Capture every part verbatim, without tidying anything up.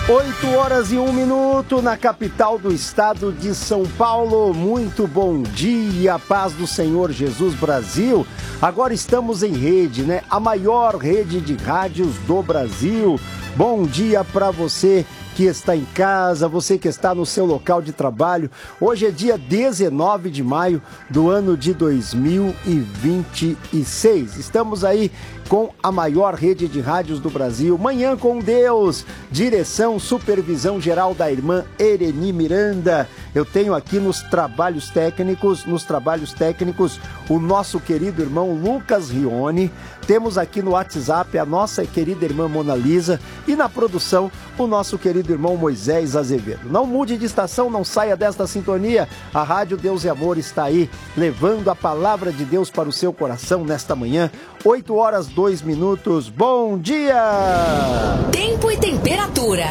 oito horas e um minuto na capital do estado de São Paulo. Muito bom dia, paz do Senhor Jesus Brasil. Agora estamos em rede, né? A maior rede de rádios do Brasil. Bom dia para você que está em casa, você que está no seu local de trabalho. Hoje é dia dezenove de maio do ano de dois mil e vinte e seis. Estamos aí com a maior rede de rádios do Brasil. Manhã com Deus, direção, supervisão geral da irmã Ereni Miranda. Eu tenho aqui nos trabalhos técnicos, nos trabalhos técnicos, o nosso querido irmão Lucas Rione. Temos aqui no WhatsApp a nossa querida irmã Mona Lisa e na produção o nosso querido irmão Moisés Azevedo. Não mude de estação, não saia desta sintonia. A Rádio Deus e Amor está aí levando a palavra de Deus para o seu coração nesta manhã. oito horas, dois minutos. Bom dia! Tempo e temperatura.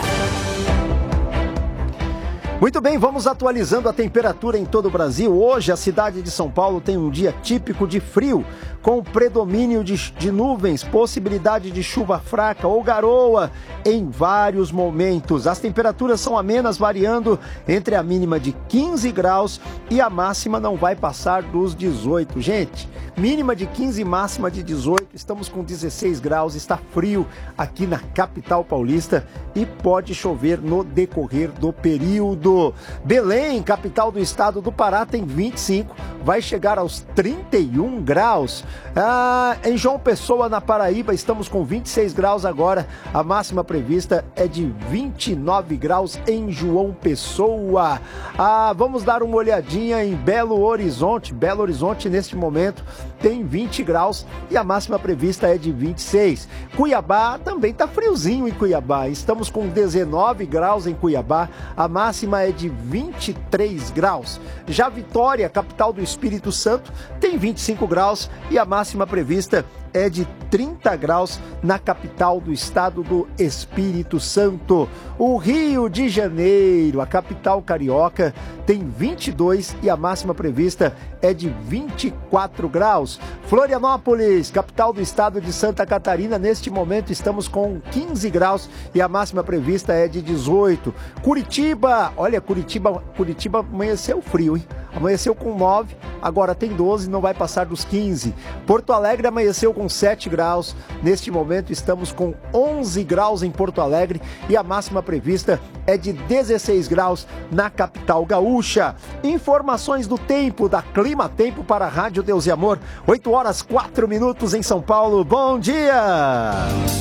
Muito bem, vamos atualizando a temperatura em todo o Brasil. Hoje a cidade de São Paulo tem um dia típico de frio, com predomínio de, de nuvens, possibilidade de chuva fraca ou garoa em vários momentos. As temperaturas são amenas, variando entre a mínima de quinze graus e a máxima não vai passar dos dezoito. Gente, mínima de quinze e máxima de dezoito, estamos com dezesseis graus, está frio aqui na capital paulista e pode chover no decorrer do período. Belém, capital do estado do Pará, tem vinte e cinco, vai chegar aos trinta e um graus. Ah, em João Pessoa, na Paraíba, estamos com vinte e seis graus agora. A máxima prevista é de vinte e nove graus em João Pessoa. Ah, vamos dar uma olhadinha em Belo Horizonte. Belo Horizonte, neste momento, tem vinte graus e a máxima prevista é de vinte e seis. Cuiabá também está friozinho em Cuiabá. Estamos com dezenove graus em Cuiabá. A máxima é de vinte e três graus. Já Vitória, capital do Espírito Santo, tem vinte e cinco graus e a máxima prevista é de trinta graus na capital do estado do Espírito Santo. O Rio de Janeiro, a capital carioca, tem vinte e dois e a máxima prevista é de vinte e quatro graus. Florianópolis, capital do estado de Santa Catarina, neste momento estamos com quinze graus e a máxima prevista é de dezoito. Curitiba, olha, Curitiba, Curitiba amanheceu frio, hein? Amanheceu com nove, agora tem doze, não vai passar dos quinze. Porto Alegre amanheceu com sete graus, neste momento estamos com onze graus em Porto Alegre e a máxima prevista é de dezesseis graus na capital gaúcha. Informações do tempo, da Clima Tempo para a Rádio Deus e Amor, oito horas, quatro minutos em São Paulo. Bom dia!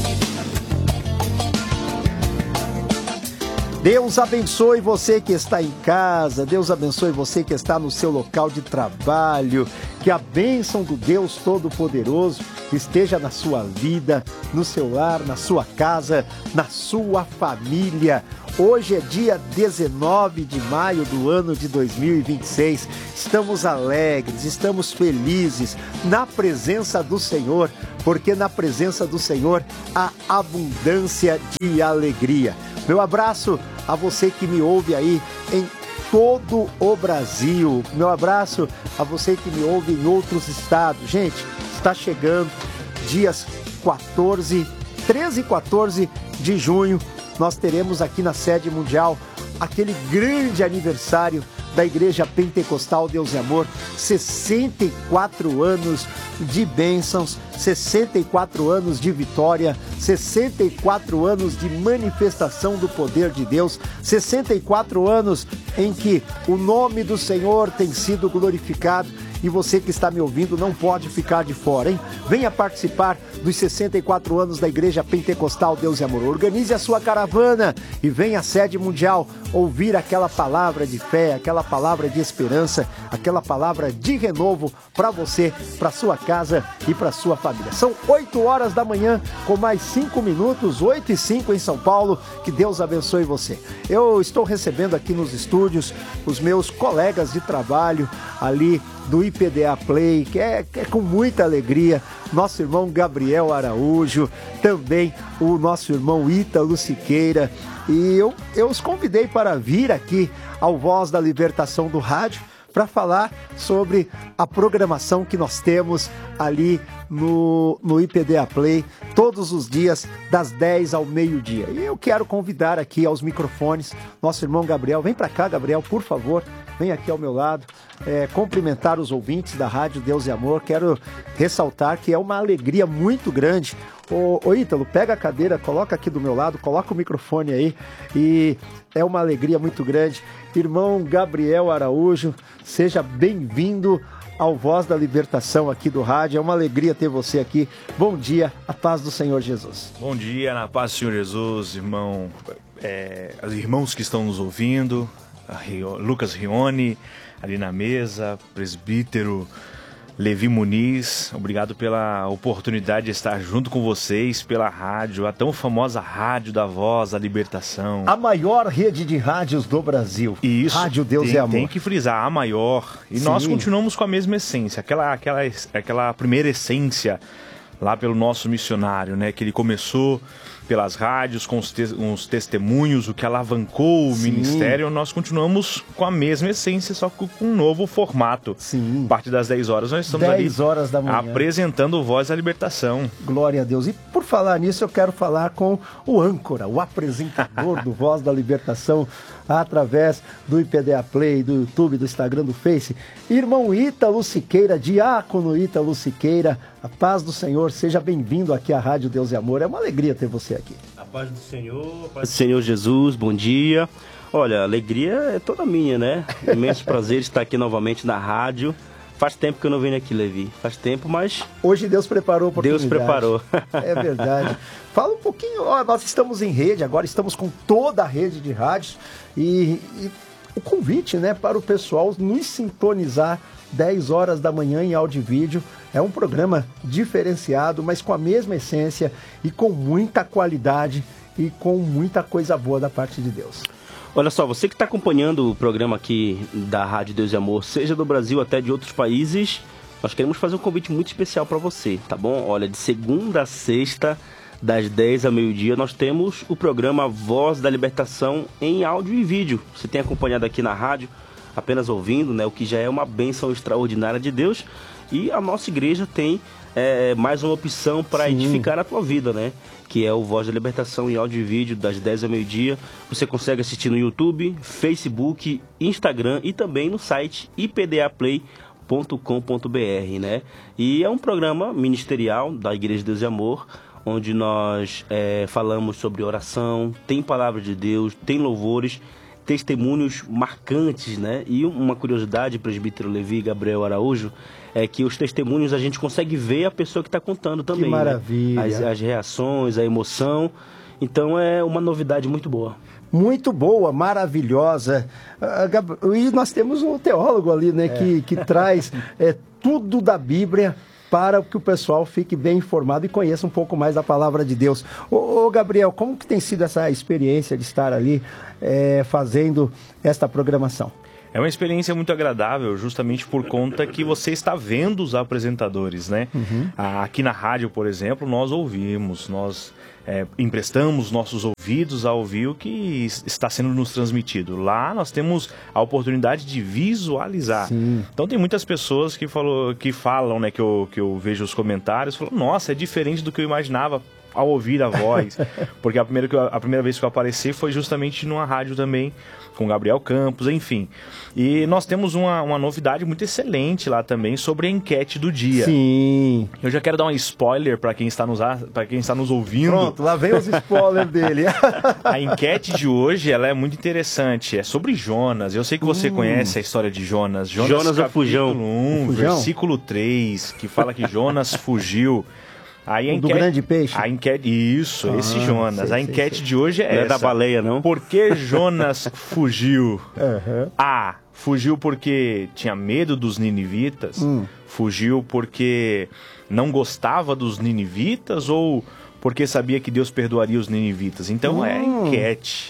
Deus abençoe você que está em casa, Deus abençoe você que está no seu local de trabalho, que a bênção do Deus Todo-Poderoso esteja na sua vida, no seu lar, na sua casa, na sua família. Hoje é dia dezenove de maio do ano de dois mil e vinte e seis, estamos alegres, estamos felizes na presença do Senhor, porque na presença do Senhor há abundância de alegria. Meu abraço a você que me ouve aí em todo o Brasil. Meu abraço a você que me ouve em outros estados. Gente, está chegando dias quatorze, treze e quatorze de junho. Nós teremos aqui na sede mundial aquele grande aniversário da Igreja Pentecostal Deus e Amor, sessenta e quatro anos de bênçãos, sessenta e quatro anos de vitória, sessenta e quatro anos de manifestação do poder de Deus, sessenta e quatro anos em que o nome do Senhor tem sido glorificado. E você que está me ouvindo não pode ficar de fora, hein? Venha participar dos sessenta e quatro anos da Igreja Pentecostal Deus e Amor. Organize a sua caravana e venha à sede mundial ouvir aquela palavra de fé, aquela palavra de esperança, aquela palavra de renovo para você, para sua casa e para sua família. São oito horas da manhã com mais cinco minutos, oito e cinco em São Paulo. Que Deus abençoe você. Eu estou recebendo aqui nos estúdios os meus colegas de trabalho ali do I P D A Play, que é, que é com muita alegria, nosso irmão Gabriel Araújo, também o nosso irmão Ítalo Siqueira, e eu, eu os convidei para vir aqui ao Voz da Libertação do Rádio para falar sobre a programação que nós temos ali no, no I P D A Play, todos os dias, das dez ao meio-dia. E eu quero convidar aqui aos microfones nosso irmão Gabriel. Vem para cá, Gabriel, por favor. Vem aqui ao meu lado, é, cumprimentar os ouvintes da Rádio Deus e Amor. Quero ressaltar que é uma alegria muito grande. Ô, ô Ítalo, pega a cadeira, coloca aqui do meu lado, coloca o microfone aí. E é uma alegria muito grande. Irmão Gabriel Araújo, seja bem-vindo ao Voz da Libertação aqui do rádio. É uma alegria ter você aqui. Bom dia, a paz do Senhor Jesus. Bom dia, na paz do Senhor Jesus, irmão, é, os irmãos que estão nos ouvindo, a Rio, Lucas Rione, ali na mesa, presbítero Levi Muniz, obrigado pela oportunidade de estar junto com vocês pela rádio, a tão famosa Rádio da Voz da Libertação. A maior rede de rádios do Brasil. Isso, Rádio Deus tem, e Amor. Tem que frisar, a maior. E Sim. nós continuamos com a mesma essência, aquela, aquela, aquela primeira essência lá pelo nosso missionário, né? Que ele começou pelas rádios, com os, te os testemunhos, o que alavancou o Sim. ministério. Nós continuamos com a mesma essência, só com um novo formato. Sim. A partir das dez horas nós estamos dez ali horas da manhã. apresentando o Voz da Libertação. Glória a Deus. E por falar nisso, eu quero falar com o âncora, o apresentador do Voz da Libertação, através do I P D A Play, do YouTube, do Instagram, do Face, irmão Ítalo Siqueira, diácono Ítalo Siqueira. A paz do Senhor, seja bem-vindo aqui à Rádio Deus e Amor. É uma alegria ter você aqui. A paz do Senhor, a paz do Senhor Jesus, bom dia. Olha, a alegria é toda minha, né? Imenso prazer estar aqui novamente na rádio. Faz tempo que eu não venho aqui, Levi. Faz tempo, mas... Hoje Deus preparou a oportunidade. Deus preparou. É verdade. Fala um pouquinho, ó, nós estamos em rede, agora estamos com toda a rede de rádios e, e o convite, né, para o pessoal nos sintonizar dez horas da manhã em áudio e vídeo. É um programa diferenciado, mas com a mesma essência e com muita qualidade e com muita coisa boa da parte de Deus. Olha só, você que está acompanhando o programa aqui da Rádio Deus e Amor, seja do Brasil até de outros países, nós queremos fazer um convite muito especial para você, tá bom? Olha, de segunda a sexta, das dez ao meio-dia, nós temos o programa Voz da Libertação em áudio e vídeo. Você tem acompanhado aqui na rádio, apenas ouvindo, né, o que já é uma bênção extraordinária de Deus. E a nossa igreja tem é, mais uma opção para edificar a tua vida, né? Que é o Voz da Libertação em áudio e vídeo, das dez ao meio-dia. Você consegue assistir no YouTube, Facebook, Instagram e também no site i p d a play ponto com ponto b r, né? E é um programa ministerial da Igreja Deus e Amor, onde nós é, falamos sobre oração, tem palavra de Deus, tem louvores, testemunhos marcantes, né? E uma curiosidade, presbítero Levi Gabriel Araújo, é que os testemunhos a gente consegue ver a pessoa que está contando também. Que maravilha! Né? As, as reações, a emoção. Então é uma novidade muito boa. Muito boa, maravilhosa. Uh, e nós temos um teólogo ali, né? É. Que, que traz é, tudo da Bíblia para que o pessoal fique bem informado e conheça um pouco mais da palavra de Deus. Ô, ô Gabriel, como que tem sido essa experiência de estar ali é, fazendo esta programação? É uma experiência muito agradável, justamente por conta que você está vendo os apresentadores, né? Uhum. Aqui na rádio, por exemplo, nós ouvimos, nós é, emprestamos nossos ouvidos a ouvir o que está sendo nos transmitido. Lá nós temos a oportunidade de visualizar. Sim. Então tem muitas pessoas que, falou, que falam, né, que eu, que eu vejo os comentários, falam, nossa, é diferente do que eu imaginava ao ouvir a voz, porque a primeira, a primeira vez que eu apareci foi justamente numa rádio também, com Gabriel Campos, enfim. E nós temos uma, uma novidade muito excelente lá também sobre a enquete do dia. Sim. Eu já quero dar um spoiler para quem está nos, para quem está nos ouvindo. Pronto, lá vem os spoilers dele. A enquete de hoje, ela é muito interessante, é sobre Jonas. Eu sei que você hum. conhece a história de Jonas. Jonas, Jonas o Fujão. um, o versículo três, que fala que Jonas fugiu. Aí a do enquete, grande peixe? A enquete, isso, ah, esse Jonas. Sei, a enquete sei, de hoje é não essa. É da baleia, não? Por que Jonas fugiu? Uhum. A. Fugiu porque tinha medo dos ninivitas? Hum. Fugiu porque não gostava dos ninivitas? Ou porque sabia que Deus perdoaria os ninivitas? Então hum. é a enquete.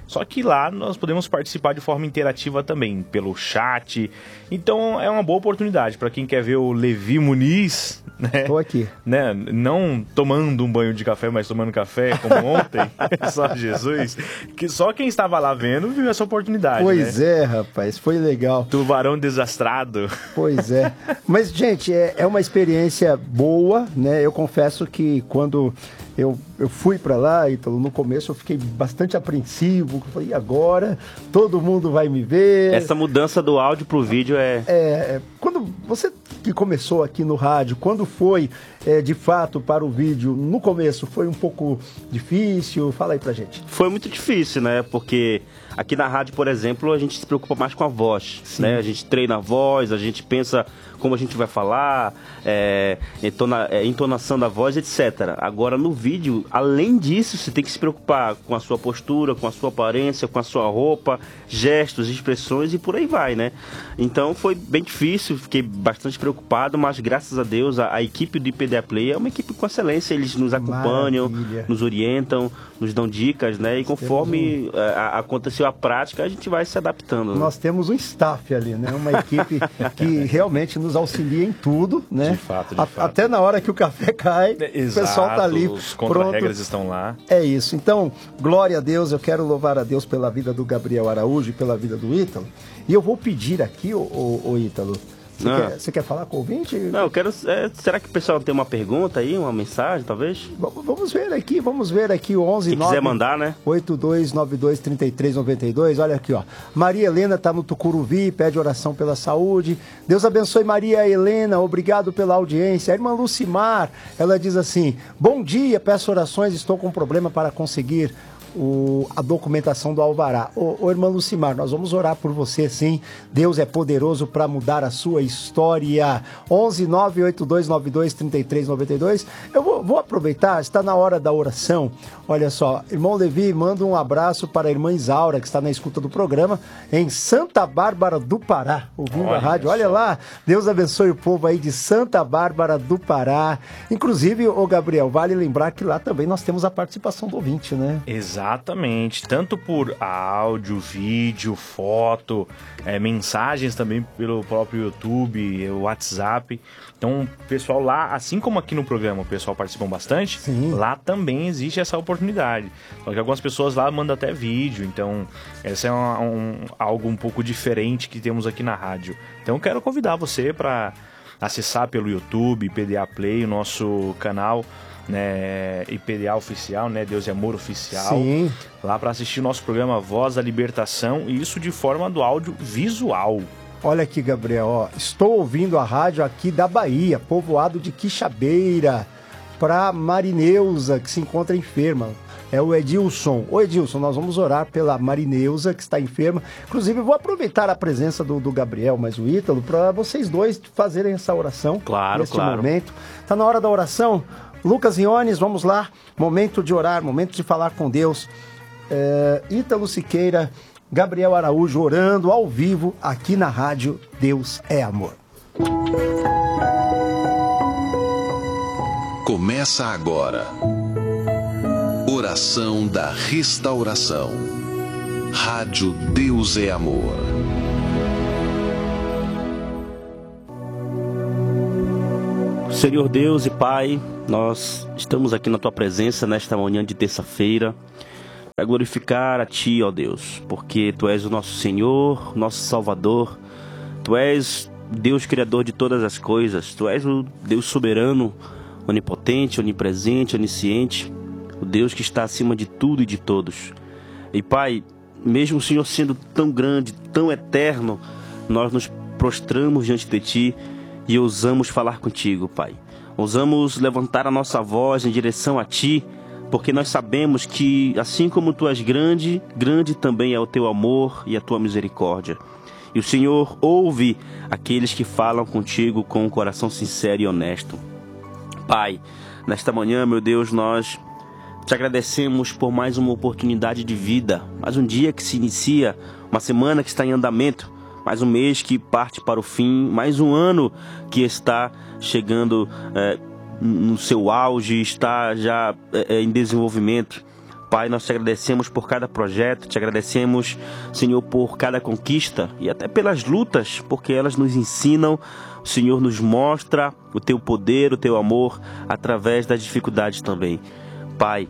Só que lá nós podemos participar de forma interativa também, pelo chat. Então é uma boa oportunidade para quem quer ver o Levi Muniz, né? Tô aqui. Né? Não tomando um banho de café, mas tomando café como ontem, só Jesus. Que só quem estava lá vendo viu essa oportunidade. Pois né? é, rapaz, foi legal. Tubarão desastrado. Pois é. Mas, gente, é, é uma experiência boa, né? Eu confesso que quando eu, eu fui para lá, então, no começo eu fiquei bastante apreensivo. Eu falei, e agora? Todo mundo vai me ver. Essa mudança do áudio pro vídeo é... É, quando você que começou aqui no rádio, quando foi é, de fato para o vídeo, no começo foi um pouco difícil? Fala aí pra gente. Foi muito difícil, né? Porque aqui na rádio, por exemplo, a gente se preocupa mais com a voz, Sim. né? A gente treina a voz, a gente pensa como a gente vai falar, é, entona, é, entonação da voz, etcétera. Agora, no vídeo, além disso, você tem que se preocupar com a sua postura, com a sua aparência, com a sua roupa, gestos, expressões e por aí vai, né? Então, foi bem difícil, fiquei bastante preocupado, mas graças a Deus, a, a equipe do I P D A Play é uma equipe com excelência, eles nos acompanham, Maravilha. nos orientam, nos dão dicas, né? E conforme um... a, a, aconteceu a prática, a gente vai se adaptando. Nós temos um staff ali, né? Uma equipe que realmente nos auxilia em tudo, né? De fato, de a, fato. Até na hora que o café cai, Exato, o pessoal tá ali os pronto. contra-regras estão lá. É isso. Então, glória a Deus, eu quero louvar a Deus pela vida do Gabriel Araújo e pela vida do Ítalo. E eu vou pedir aqui, ô, ô, ô Ítalo, você, Ah. quer, você quer falar com o ouvinte? Não, eu quero... É, será que o pessoal tem uma pergunta aí, uma mensagem, talvez? Vamos, vamos ver aqui, vamos ver aqui o onze Quem quiser mandar, né? oito dois nove dois, três três nove dois. Olha aqui, ó. Maria Helena está no Tucuruvi, pede oração pela saúde. Deus abençoe Maria Helena, obrigado pela audiência. A irmã Lucimar, ela diz assim: bom dia, peço orações, estou com um problema para conseguir O, a documentação do Alvará. Ô, ô irmã Lucimar, nós vamos orar por você, sim. Deus é poderoso para mudar a sua história. onze nove oito dois nove dois, três três nove dois. Eu vou, vou aproveitar, está na hora da oração. Olha só, irmão Levi, manda um abraço para a irmã Isaura, que está na escuta do programa, em Santa Bárbara do Pará, ouvindo Olha a rádio. só. Olha lá, Deus abençoe o povo aí de Santa Bárbara do Pará. Inclusive, ô Gabriel, vale lembrar que lá também nós temos a participação do ouvinte, né? Exatamente, tanto por áudio, vídeo, foto, é, mensagens também pelo próprio YouTube, WhatsApp. Então, o pessoal lá, assim como aqui no programa o pessoal participa bastante, Sim. lá também existe essa oportunidade. Só que algumas pessoas lá mandam até vídeo, então essa é uma, um, algo um pouco diferente que temos aqui na rádio. Então, eu quero convidar você para acessar pelo YouTube, I P D A Play, o nosso canal, né, I P D A Oficial, né, Deus é Amor Oficial. Sim. Lá para assistir o nosso programa Voz da Libertação, e isso de forma do áudio visual. Olha aqui, Gabriel, ó, estou ouvindo a rádio aqui da Bahia, povoado de Quixabeira, para Marineuza, que se encontra enferma. É o Edilson. Ô Edilson, nós vamos orar pela Marineuza, que está enferma. Inclusive, eu vou aproveitar a presença do, do Gabriel, mas o Ítalo, para vocês dois fazerem essa oração. Claro, neste claro. momento. Está na hora da oração. Lucas Iones, vamos lá. Momento de orar, momento de falar com Deus. É, Ítalo Siqueira, Gabriel Araújo orando ao vivo aqui na rádio Deus é Amor. Começa agora. Oração da Restauração. Rádio Deus é Amor. Senhor Deus e Pai, nós estamos aqui na Tua presença nesta manhã de terça-feira para glorificar a Ti, ó Deus, porque Tu és o nosso Senhor, nosso Salvador, Tu és Deus Criador de todas as coisas, Tu és o Deus soberano, onipotente, onipresente, onisciente, o Deus que está acima de tudo e de todos. E Pai, mesmo o Senhor sendo tão grande, tão eterno, nós nos prostramos diante de Ti e ousamos falar contigo, Pai. Ousamos levantar a nossa voz em direção a Ti, porque nós sabemos que, assim como Tu és grande, grande também é o Teu amor e a Tua misericórdia. E o Senhor ouve aqueles que falam contigo com um coração sincero e honesto. Pai, nesta manhã, meu Deus, nós Te agradecemos por mais uma oportunidade de vida, mais um dia que se inicia, uma semana que está em andamento, mais um mês que parte para o fim, mais um ano que está chegando é, no seu auge, está já é, em desenvolvimento. Pai, nós te agradecemos por cada projeto, te agradecemos, Senhor, por cada conquista e até pelas lutas, porque elas nos ensinam, o Senhor nos mostra o teu poder, o teu amor, através das dificuldades também. Pai,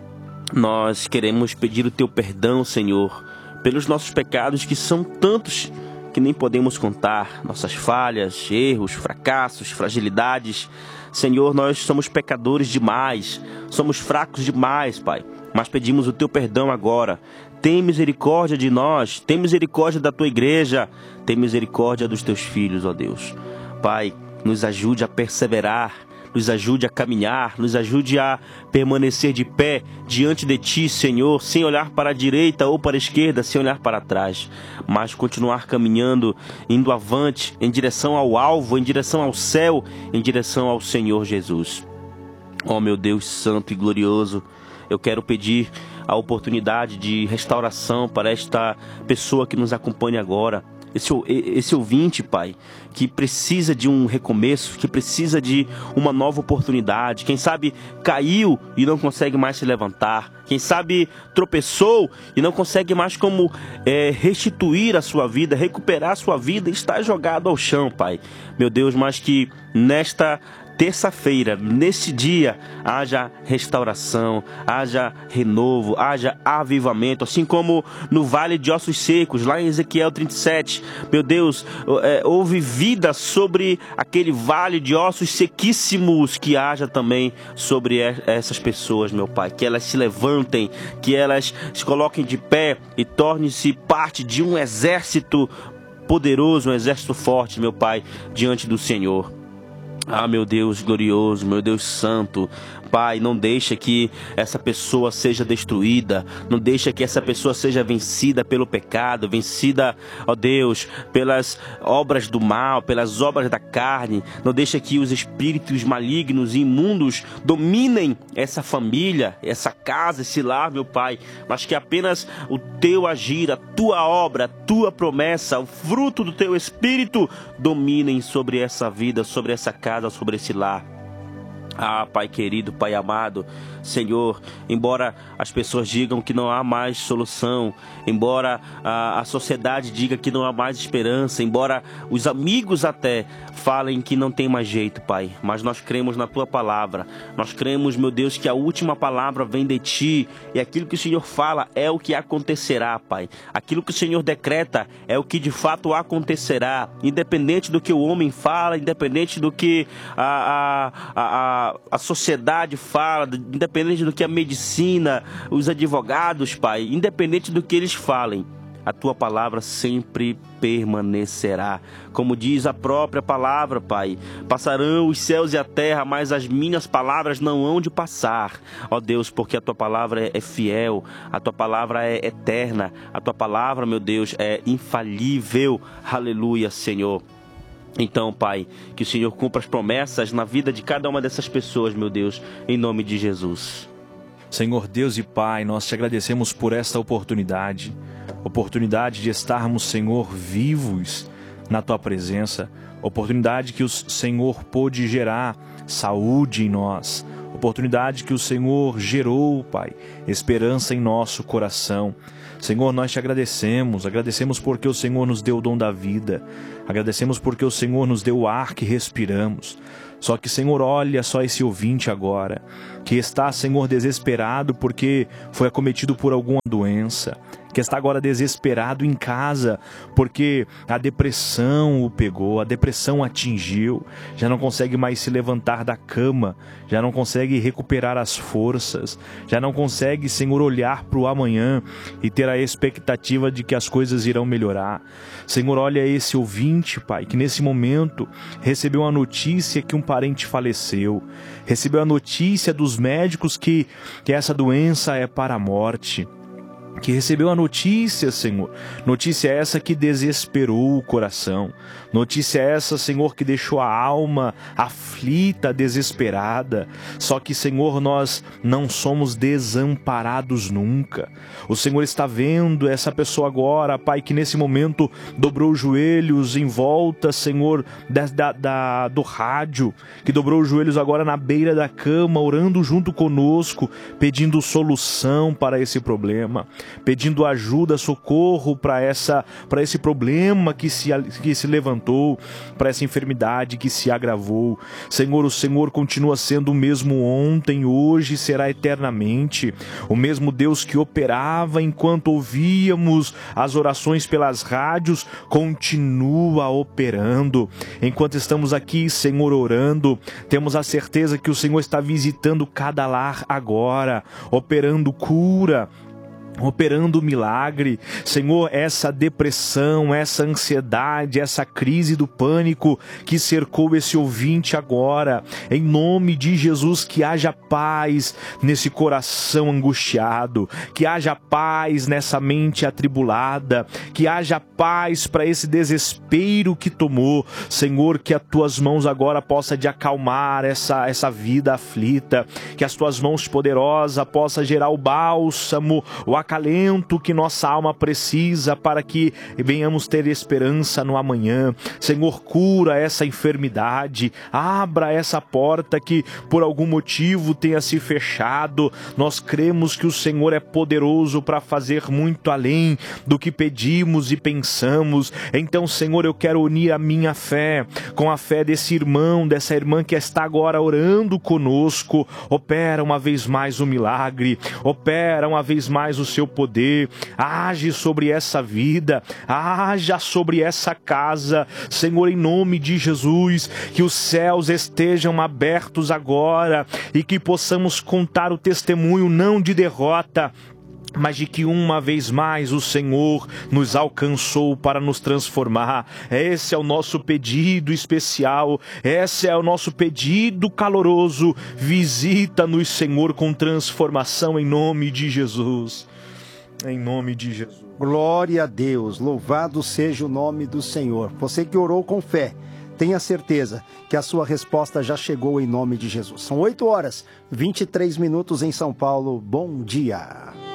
nós queremos pedir o teu perdão, Senhor, pelos nossos pecados, que são tantos que nem podemos contar, nossas falhas, erros, fracassos, fragilidades. Senhor, nós somos pecadores demais, somos fracos demais, Pai, mas pedimos o teu perdão agora. Tem misericórdia de nós, tem misericórdia da tua igreja, tem misericórdia dos teus filhos, ó Deus. Pai, nos ajude a perseverar, nos ajude a caminhar, nos ajude a permanecer de pé diante de Ti, Senhor, sem olhar para a direita ou para a esquerda, sem olhar para trás, mas continuar caminhando, indo avante, em direção ao alvo, em direção ao céu, em direção ao Senhor Jesus. Ó meu Deus santo e glorioso, eu quero pedir a oportunidade de restauração para esta pessoa que nos acompanha agora. Esse, esse ouvinte, Pai, que precisa de um recomeço, que precisa de uma nova oportunidade. Quem sabe caiu e não consegue mais se levantar. Quem sabe tropeçou e não consegue mais como é, restituir a sua vida, recuperar a sua vida e está jogado ao chão, Pai. Meu Deus, mas que nesta terça-feira, nesse dia, haja restauração, haja renovo, haja avivamento, assim como no Vale de Ossos Secos, lá em Ezequiel trinta e sete, meu Deus, é, houve vida sobre aquele vale de ossos sequíssimos, que haja também sobre essas pessoas, meu Pai, que elas se levantem, que elas se coloquem de pé e tornem-se parte de um exército poderoso, um exército forte, meu Pai, diante do Senhor. Ah, meu Deus glorioso, meu Deus santo, Pai, não deixa que essa pessoa seja destruída, não deixa que essa pessoa seja vencida pelo pecado, vencida, ó Deus, pelas obras do mal, pelas obras da carne. Não deixa que os espíritos malignos e imundos dominem essa família, essa casa, esse lar, meu Pai, mas que apenas o teu agir, a tua obra, a tua promessa, o fruto do teu Espírito dominem sobre essa vida, sobre essa casa, sobre esse lar. Ah, Pai querido, Pai amado, Senhor, embora as pessoas digam que não há mais solução, embora a, a sociedade diga que não há mais esperança, embora os amigos até falem que não tem mais jeito, Pai, mas nós cremos na Tua palavra, nós cremos, meu Deus, que a última palavra vem de Ti, e aquilo que o Senhor fala é o que acontecerá, Pai, aquilo que o Senhor decreta é o que de fato acontecerá, independente do que o homem fala, independente do que a, a, a, a sociedade fala, independente do que a medicina, os advogados, Pai, independente do que eles falem, a Tua palavra sempre permanecerá. Como diz a própria palavra, Pai, passarão os céus e a terra, mas as minhas palavras não hão de passar. Ó Deus, porque a Tua palavra é fiel, a Tua palavra é eterna, a Tua palavra, meu Deus, é infalível. Aleluia, Senhor. Então, Pai, que o Senhor cumpra as promessas na vida de cada uma dessas pessoas, meu Deus, em nome de Jesus. Senhor Deus e Pai, nós te agradecemos por esta oportunidade, oportunidade de estarmos, Senhor, vivos na Tua presença, oportunidade que o Senhor pôde gerar saúde em nós, oportunidade que o Senhor gerou, Pai, esperança em nosso coração. Senhor, nós te agradecemos, agradecemos porque o Senhor nos deu o dom da vida, agradecemos porque o Senhor nos deu o ar que respiramos. Só que, Senhor, olha só esse ouvinte agora, que está, Senhor, desesperado porque foi acometido por alguma doença, que está agora desesperado em casa porque a depressão o pegou, a depressão atingiu, já não consegue mais se levantar da cama, já não consegue recuperar as forças, já não consegue, Senhor, olhar para o amanhã e ter a expectativa de que as coisas irão melhorar. Senhor, olha esse ouvinte, Pai, que nesse momento recebeu a notícia que um parente faleceu, recebeu a notícia dos médicos que, que essa doença é para a morte. que recebeu a notícia, Senhor, notícia essa que desesperou o coração, notícia essa, Senhor, que deixou a alma aflita, desesperada. Só que, Senhor, nós não somos desamparados nunca. O Senhor está vendo essa pessoa agora, Pai, que nesse momento dobrou os joelhos em volta, Senhor, da, da, da, do rádio, que dobrou os joelhos agora na beira da cama, orando junto conosco, pedindo solução para esse problema, pedindo ajuda, socorro para essa, para esse problema que se, que se levantou, para essa enfermidade que se agravou. Senhor, o Senhor continua sendo o mesmo ontem, hoje e será eternamente. O mesmo Deus que operava enquanto ouvíamos as orações pelas rádios, continua operando. Enquanto estamos aqui, Senhor, orando, temos a certeza que o Senhor está visitando cada lar agora, operando cura, operando milagre. Senhor, essa depressão, essa ansiedade, essa crise do pânico que cercou esse ouvinte agora, em nome de Jesus, que haja paz nesse coração angustiado, que haja paz nessa mente atribulada, que haja paz para esse desespero que tomou. Senhor, que as tuas mãos agora possam de acalmar essa, essa vida aflita, que as tuas mãos poderosas possam gerar o bálsamo, o acalento que nossa alma precisa para que venhamos ter esperança no amanhã. Senhor, cura essa enfermidade, abra essa porta que por algum motivo tenha se fechado. Nós cremos que o Senhor é poderoso para fazer muito além do que pedimos e pensamos. Então, Senhor, eu quero unir a minha fé com a fé desse irmão, dessa irmã que está agora orando conosco. Opera uma vez mais o milagre, opera uma vez mais o seu poder, age sobre essa vida, haja sobre essa casa, Senhor, em nome de Jesus, que os céus estejam abertos agora e que possamos contar o testemunho não de derrota, mas de que uma vez mais o Senhor nos alcançou para nos transformar. Esse é o nosso pedido especial, esse é o nosso pedido caloroso. Visita-nos, Senhor, com transformação em nome de Jesus. Em nome de Jesus. Glória a Deus, louvado seja o nome do Senhor. Você que orou com fé, tenha certeza que a sua resposta já chegou em nome de Jesus. São oito horas, vinte e três minutos em São Paulo. Bom dia.